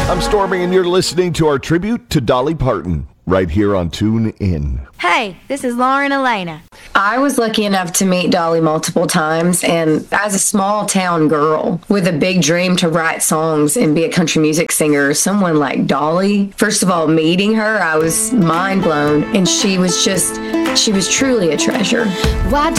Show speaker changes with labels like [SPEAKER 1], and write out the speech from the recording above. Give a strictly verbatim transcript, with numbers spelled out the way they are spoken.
[SPEAKER 1] I'm Stormy, and you're listening to our tribute to Dolly Parton right here on Tune In.
[SPEAKER 2] Hey, this is Lauren Elena.
[SPEAKER 3] I was lucky enough to meet Dolly multiple times, and as a small town girl with a big dream to write songs and be a country music singer, someone like Dolly, first of all, meeting her, I was mind blown, and she was just, she was truly a treasure.
[SPEAKER 2] Why